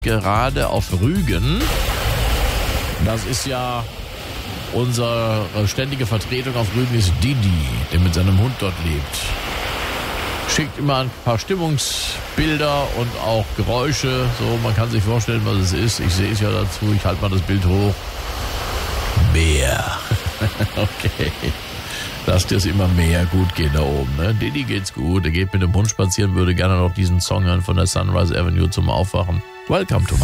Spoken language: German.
gerade auf Rügen. Das ist ja unsere ständige Vertretung auf Rügen ist Didi, der mit seinem Hund dort lebt. Schickt immer ein paar Stimmungsbilder und auch Geräusche. So, man kann sich vorstellen, was es ist. Ich sehe es ja dazu. Ich halte mal das Bild hoch. Bär. Okay. Lass dir es immer mehr gut gehen da oben. Ne? Didi geht's gut. Er geht mit dem Hund spazieren, würde gerne noch diesen Song hören von der Sunrise Avenue zum Aufwachen. Welcome to